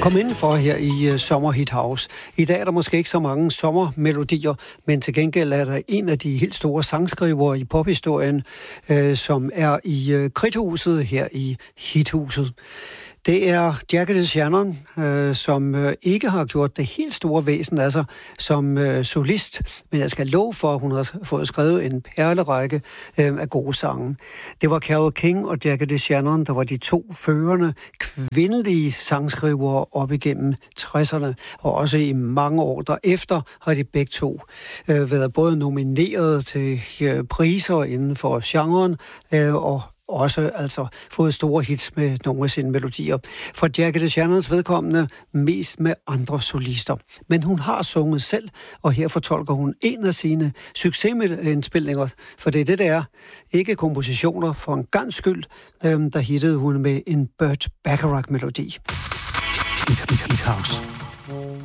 Kom indenfor her i Sommer Hit House. I dag er der måske ikke så mange sommermelodier, men til gengæld er der en af de helt store sangskrivere i pophistorien, som er i Kridthuset her i Hithuset. Det er Jackie Shannon, som ikke har gjort det helt store væsen af sig som solist, men jeg skal love for, at hun har fået skrevet en perlerække af gode sange. Det var Carole King og Jackie Shannon, der var de to førende kvindelige sangskrivere op igennem 60'erne, og også i mange år derefter har de begge to været både nomineret til priser inden for genren og også altså fået store hits med nogle af sine melodier. For Jackie Shannons vedkommende mest med andre solister. Men hun har sunget selv, og her fortolker hun en af sine succesindspilninger, for det er det, der er. Ikke kompositioner, for en gangs skyld, der hittede hun med en Burt Bacharach-melodi. Hit House.